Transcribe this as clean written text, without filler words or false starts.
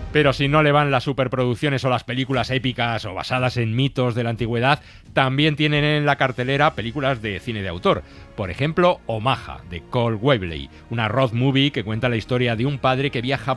Pero si no le van las superproducciones o las películas épicas o basadas en mitos de la antigüedad, también tienen en la cartelera películas de cine de autor. Por ejemplo, Omaha, de Cole Webley, una road movie que cuenta la historia de un padre que viaja